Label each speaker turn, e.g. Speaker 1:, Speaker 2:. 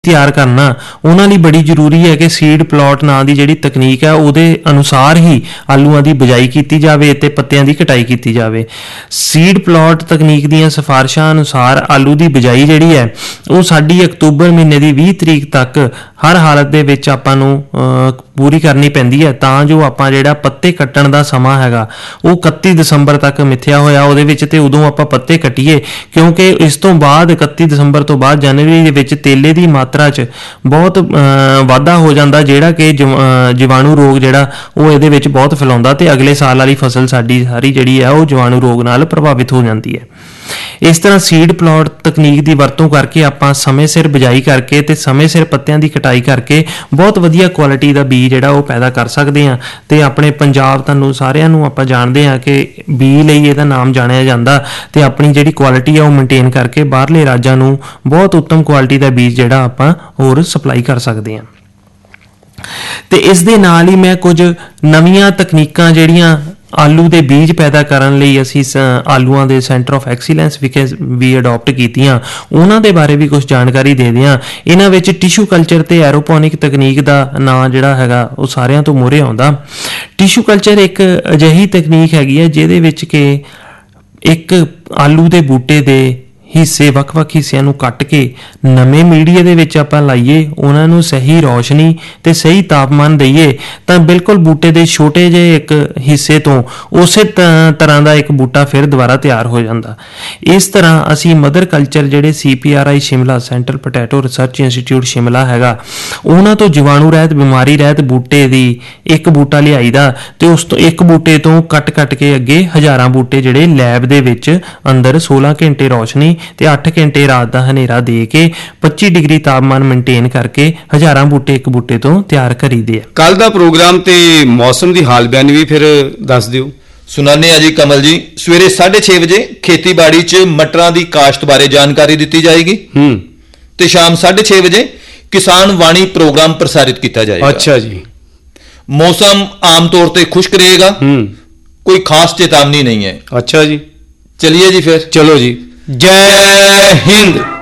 Speaker 1: ਤਿਆਰ ਕਰਨਾ ਉਹਨਾਂ ਲਈ ਬੜੀ ਜ਼ਰੂਰੀ ਹੈ ਕਿ ਸੀਡ ਪਲਾਟ ਨਾਂ ਦੀ ਜਿਹੜੀ ਤਕਨੀਕ ਹੈ ਉਹਦੇ ਅਨੁਸਾਰ ਹੀ ਆਲੂਆਂ ਦੀ ਬਿਜਾਈ ਕੀਤੀ ਜਾਵੇ ਅਤੇ ਪੱਤਿਆਂ ਦੀ ਕਟਾਈ ਕੀਤੀ ਜਾਵੇ। ਸੀਡ ਪਲਾਟ ਤਕਨੀਕ ਦੀਆਂ ਸਿਫਾਰਿਸ਼ਾਂ ਅਨੁਸਾਰ ਆਲੂ ਦੀ ਬਿਜਾਈ ਜਿਹੜੀ ਹੈ ਉਹ ਸਾਡੀ ਅਕਤੂਬਰ ਮਹੀਨੇ ਦੀ 20 ਤਰੀਕ ਤੱਕ ਹਰ ਹਾਲਤ ਦੇ ਵਿੱਚ ਆਪਾਂ ਨੂੰ ਪੂਰੀ ਕਰਨੀ ਪੈਂਦੀ ਹੈ, ਤਾਂ ਜੋ ਆਪਾਂ ਜਿਹੜਾ ਪੱਤੇ ਕੱਟਣ ਦਾ ਸਮਾਂ ਹੈਗਾ ਉਹ 31 ਦਸੰਬਰ ਤੱਕ ਮਿਥਿਆ ਹੋਇਆ ਉਹਦੇ ਵਿੱਚ, ਤੇ ਉਦੋਂ ਆਪਾਂ ਪੱਤੇ ਕੱਟੀਏ, ਕਿਉਂਕਿ ਇਸ ਤੋਂ ਬਾਅਦ 31 ਦਸੰਬਰ ਤੋਂ ਬਾਅਦ ਜਨਵਰੀ ਦੇ ਵਿੱਚ ਤੇਲੇ ਦੀ ਮਾਤਰਾ 'ਚ ਬਹੁਤ ਵਾਧਾ ਹੋ ਜਾਂਦਾ, ਜਿਹੜਾ ਕਿ ਜੀਵਾਣੂ ਰੋਗ ਜਿਹੜਾ ਉਹ ਇਹਦੇ ਵਿੱਚ ਬਹੁਤ ਫੈਲਾਉਂਦਾ, ਤੇ ਅਗਲੇ ਸਾਲ ਵਾਲੀ ਫਸਲ ਸਾਡੀ ਸਾਰੀ ਜਿਹੜੀ ਹੈ ਉਹ ਜੀਵਾਣੂ ਰੋਗ ਨਾਲ ਪ੍ਰਭਾਵਿਤ ਹੋ ਜਾਂਦੀ ਹੈ। ਇਸ ਤਰ੍ਹਾਂ ਸੀਡ ਪਲਾਟ ਤਕਨੀਕ ਦੀ ਵਰਤੋਂ ਕਰਕੇ ਆਪਾਂ ਸਮੇਂ ਸਿਰ ਬਿਜਾਈ ਕਰਕੇ ਤੇ ਸਮੇਂ ਸਿਰ ਪੱਤਿਆਂ ਦੀ ਕਟਾਈ ਕਰਕੇ ਬਹੁਤ ਵਧੀਆ ਕੁਆਲਿਟੀ ਦਾ ਬੀਜ ਜਿਹੜਾ ਉਹ ਪੈਦਾ ਕਰ ਸਕਦੇ ਹਾਂ। ਤੇ ਆਪਣੇ ਪੰਜਾਬ ਤੁਹਾਨੂੰ ਸਾਰਿਆਂ ਨੂੰ ਆਪਾਂ ਜਾਣਦੇ ਹਾਂ ਕਿ ਬੀਜ ਲਈ ਇਹਦਾ ਨਾਮ ਜਾਣਿਆ ਜਾਂਦਾ, ਤੇ ਆਪਣੀ ਜਿਹੜੀ ਕੁਆਲਿਟੀ ਆ ਉਹ ਮੇਨਟੇਨ ਕਰਕੇ ਬਾਹਰਲੇ ਰਾਜਾਂ ਨੂੰ ਬਹੁਤ ਉੱਤਮ ਕੁਆਲਿਟੀ ਦਾ ਬੀਜ ਜਿਹੜਾ ਆਪਾਂ ਹੋਰ ਸਪਲਾਈ ਕਰ ਸਕਦੇ ਹਾਂ। ਤੇ ਇਸ ਦੇ ਨਾਲ ਹੀ ਮੈਂ ਕੁਝ ਨਵੀਆਂ ਤਕਨੀਕਾਂ ਜਿਹੜੀਆਂ ਆਲੂ ਦੇ ਬੀਜ ਪੈਦਾ ਕਰਨ ਲਈ ਅਸੀਂ ਆਲੂਆਂ ਦੇ ਸੈਂਟਰ ਆਫ ਐਕਸੀਲੈਂਸ ਵਿਖੇ ਵੀ ਅਡਾਪਟ ਕੀਤੀਆਂ, ਉਹਨਾਂ ਦੇ ਬਾਰੇ ਵੀ ਕੁਝ ਜਾਣਕਾਰੀ ਦੇ ਦਿਆਂ। ਇਹਨਾਂ ਵਿੱਚ ਟਿਸ਼ੂ ਕਲਚਰ ਤੇ ਐਰੋਪੋਨਿਕ ਤਕਨੀਕ ਦਾ ਨਾਂ ਜਿਹੜਾ ਹੈਗਾ ਉਹ ਸਾਰਿਆਂ ਤੋਂ ਮੂਹਰੇ ਆਉਂਦਾ। ਟਿਸ਼ੂ ਕਲਚਰ ਇੱਕ ਅਜਿਹੀ ਤਕਨੀਕ ਹੈਗੀ ਹੈ ਜਿਹਦੇ ਵਿੱਚ ਕਿ ਇੱਕ ਆਲੂ ਦੇ ਬੂਟੇ ਦੇ ਹਿੱਸੇ ਵੱਖ-ਵੱਖ ਹਿੱਸਿਆਂ ਨੂੰ ਕੱਟ ਕੇ ਨਵੇਂ ਮੀਡੀਆ ਦੇ ਵਿੱਚ ਆਪਾਂ ਲਾਈਏ, ਉਹਨਾਂ ਨੂੰ ਸਹੀ ਰੌਸ਼ਨੀ ਤੇ ਸਹੀ ਤਾਪਮਾਨ ਦਈਏ ਤਾਂ ਬਿਲਕੁਲ ਬੂਟੇ ਦੇ ਛੋਟੇ ਜਿਹੇ ਇੱਕ ਹਿੱਸੇ ਤੋਂ ਉਸੇ ਤਰ੍ਹਾਂ ਦਾ ਇੱਕ ਬੂਟਾ ਫਿਰ ਦੁਬਾਰਾ ਤਿਆਰ ਹੋ ਜਾਂਦਾ। ਇਸ ਤਰ੍ਹਾਂ ਅਸੀਂ ਮਦਰ ਕਲਚਰ ਜਿਹੜੇ CPRI Shimla central potato research institute Shimla ਹੈਗਾ, ਉਹਨਾਂ ਤੋਂ ਜੀਵਾਣੂ ਰਹਿਤ ਬਿਮਾਰੀ ਰਹਿਤ ਬੂਟੇ ਦੀ ਇੱਕ ਬੂਟਾ ਲਿਆਈਦਾ ਤੇ ਉਸ ਤੋਂ ਇੱਕ ਬੂਟੇ ਤੋਂ ਕੱਟ ਕੇ ਅੱਗੇ ਹਜ਼ਾਰਾਂ ਬੂਟੇ ਜਿਹੜੇ ਲੈਬ ਦੇ ਵਿੱਚ ਅੰਦਰ 16 ਘੰਟੇ ਰੌਸ਼ਨੀ ਤੇ 8 ਘੰਟੇ ਰਾਤ ਦਾ ਹਨੇਰਾ ਦੇ ਕੇ 25 ਡਿਗਰੀ ਤਾਪਮਾਨ ਮੇਨਟੇਨ ਕਰਕੇ ਹਜ਼ਾਰਾਂ ਬੂਟੇ ਇੱਕ ਬੂਟੇ ਤੋਂ ਤਿਆਰ ਕਰੀਦੇ ਆ।
Speaker 2: ਕੱਲ ਦਾ ਪ੍ਰੋਗਰਾਮ ਤੇ ਮੌਸਮ ਦੀ ਹਾਲ ਬਿਆਨੀ ਵੀ ਫਿਰ ਦੱਸ ਦਿਓ।
Speaker 3: ਸੁਣਾਉਂਦੇ ਆ ਜੀ ਕਮਲ ਜੀ। ਸਵੇਰੇ 6:30 ਵਜੇ ਖੇਤੀਬਾੜੀ 'ਚ ਮਟਰਾਂ ਦੀ ਕਾਸ਼ਤ ਬਾਰੇ ਜਾਣਕਾਰੀ ਦਿੱਤੀ ਜਾਏਗੀ ਤੇ ਸ਼ਾਮ 6:30 ਵਜੇ ਕਿਸਾਨ ਵਾਣੀ ਪ੍ਰੋਗਰਾਮ ਪ੍ਰਸਾਰਿਤ ਕੀਤਾ ਜਾਏਗਾ।
Speaker 2: ਅੱਛਾ ਜੀ।
Speaker 3: ਮੌਸਮ ਆਮ ਤੌਰ ਤੇ ਖੁਸ਼ਕ ਰਹੇਗਾ, ਕੋਈ ਖਾਸ ਚੇਤਾਵਨੀ ਨਹੀਂ ਹੈ।
Speaker 2: ਅੱਛਾ ਜੀ।
Speaker 3: ਚਲਿए जी फिर।
Speaker 2: चलो जी। जय हिंद।